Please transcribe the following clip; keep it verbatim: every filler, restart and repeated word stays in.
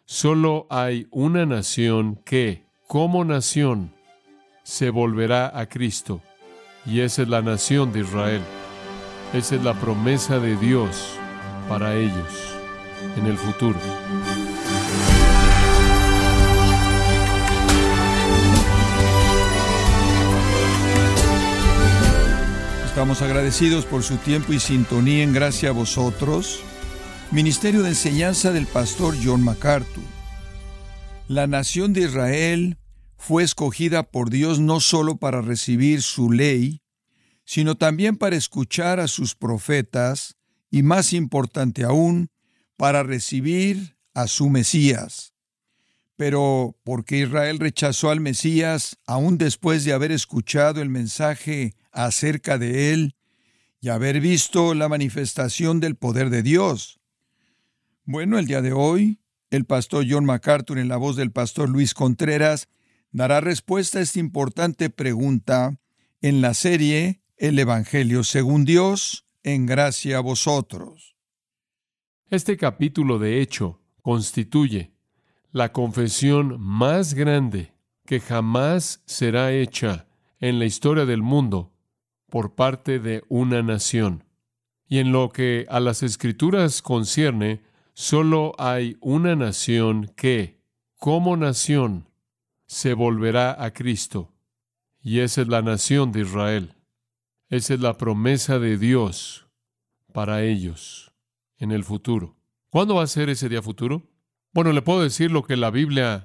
solo hay una nación que, como nación, se volverá a Cristo, y esa es la nación de Israel. Esa es la promesa de Dios para ellos en el futuro. Estamos agradecidos por su tiempo y sintonía en Gracia a Vosotros. Ministerio de Enseñanza del Pastor John MacArthur. La nación de Israel fue escogida por Dios no solo para recibir su ley, sino también para escuchar a sus profetas y, más importante aún, para recibir a su Mesías. Pero, ¿por qué Israel rechazó al Mesías aún después de haber escuchado el mensaje acerca de él y haber visto la manifestación del poder de Dios? Bueno, el día de hoy, el pastor John MacArthur, en la voz del pastor Luis Contreras, dará respuesta a esta importante pregunta en la serie El Evangelio según Dios, en Gracia a Vosotros. Este capítulo, de hecho, constituye la confesión más grande que jamás será hecha en la historia del mundo por parte de una nación. Y en lo que a las Escrituras concierne, solo hay una nación que, como nación, se volverá a Cristo, y esa es la nación de Israel. Esa es la promesa de Dios para ellos en el futuro. ¿Cuándo va a ser ese día futuro? Bueno, le puedo decir lo que la Biblia